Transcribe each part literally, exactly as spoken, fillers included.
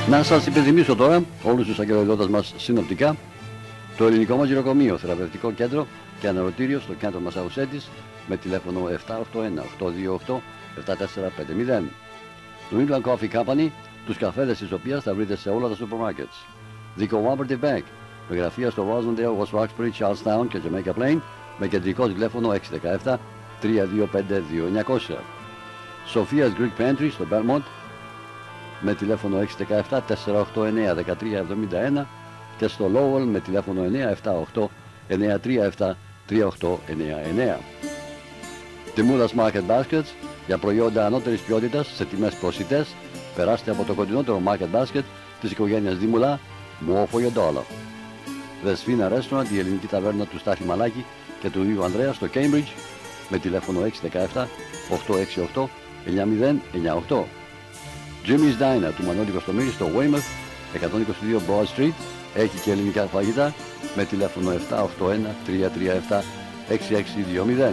Να σας υπενθυμίσω τώρα όλους τους αγγελοειδότες μας συνοπτικά το ελληνικό μας γυροκομείο, θεραπευτικό κέντρο και αναρωτήριο στο κέντρο Μασαουσέτης με τηλέφωνο επτά οκτώ ένα οκτώ δύο οκτώ επτά τέσσερα πέντε μηδέν. Το England Coffee Company, τους καφέδες της οποίας θα βρείτε σε όλα τα σούπερ μάρκετς. The Cooperative Bank, με γραφεία στο Rosendale, West Roxbury, Charlestown και Jamaica Plain, με κεντρικό τηλέφωνο έξι ένα επτά τρία δύο πέντε δύο εννιά μηδέν. Sophia's Greek Pantry στο Belmont, με τηλέφωνο έξι ένα επτά τέσσερα οκτώ εννιά ένα τρία επτά ένα και στο Lowell με τηλέφωνο εννιά επτά οκτώ εννιά τρία επτά τρία οκτώ εννιά εννιά. Τιμούδας Market Baskets, για προϊόντα ανώτερης ποιότητας σε τιμές προσιτές, περάστε από το κοντινότερο Market Basket της οικογένειας Δήμουλα, more for your dollar. Δεσφίνα Restaurant, η ελληνική ταβέρνα του Στάθη Μαλάκη και του Ιου Ανδρέα στο Cambridge, με τηλέφωνο έξι ένα επτά οκτώ έξι οκτώ εννιά μηδέν εννιά οκτώ. Jimmy's Diner του Μανώλη Κοστομήρη στο Weymouth, εκατόν είκοσι δύο Broad Street, έχει και ελληνικά φαγητά, με τηλέφωνο επτά οκτώ ένα τρία τρία επτά έξι έξι δύο μηδέν.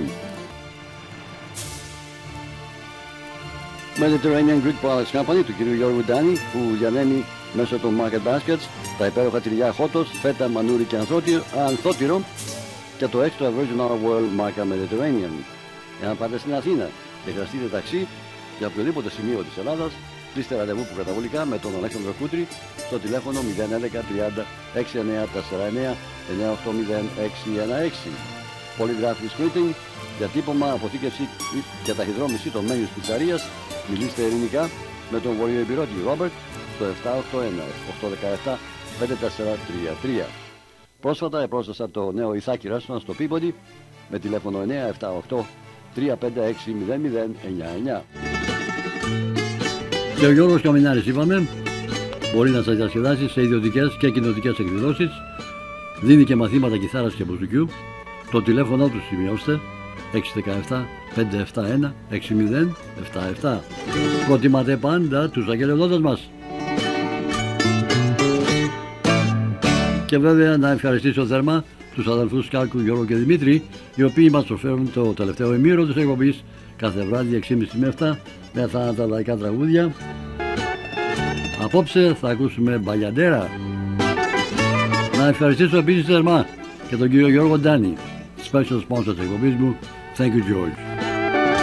Mediterranean Greek Products Company του κ. Γιώργου Ντάνη, που διανέμει μέσω των Market Baskets τα υπέροχα τυριά χότος, φέτα, μανούρι και ανθότυρο και το Extra Virgin Olive Oil μάρκα Mediterranean. Εάν πάτε στην Αθήνα και χρειαστείτε ταξί για οποιοδήποτε σημείο της Ελλάδας, κλείστε ραντεβού που καταβολικά με τον Αλέξανδρο Κούτρη στο τηλέφωνο μηδέν ένα τριάντα έξι εννιά τέσσερα εννιά εννιά οκτώ μηδέν έξι ένα έξι. Polygraph Printing, διατύπωμα, αποθήκευση και ταχυδρόμηση των menus πιτσαρίας. Μιλήστε ελληνικά με τον βορειοεμπειρώτη Ρόμπερτ στο επτά οκτώ ένα οκτώ ένα επτά πέντε τέσσερα τρία τρία. Πρόσφατα επρόσθεσα το νέο Ιθάκη Restaurant στο Peabody με τηλέφωνο εννιά επτά οκτώ τρία πέντε έξι μηδέν μηδέν εννιά εννιά. Και ο Γιώργος Καμινάρης, είπαμε, μπορεί να σας διασκεδάσει σε ιδιωτικές και κοινωτικές εκδηλώσεις. Δίνει και μαθήματα κιθάρας και μπουζουκιού. Το τηλέφωνο του σημειώστε έξι ένα επτά πέντε επτά ένα έξι μηδέν επτά επτά. Προτιμάτε πάντα τους αγγελεοδότες μας. Και βέβαια να ευχαριστήσω θερμά τους αδελφούς Κάκου, Γιώργο και Δημήτρη, οι οποίοι μας προσφέρουν το τελευταίο ημίωρο της εκπομπής κάθε βράδυ έξι και μισή με επτά με αυτά τα λαϊκά τραγούδια. Απόψε θα ακούσουμε μπαλιαντέρα. Να ευχαριστήσω επίσης θερμά και τον κύριο Γιώργο Ντάνη, special sponsor της εκπομπής μου. Thank you, George.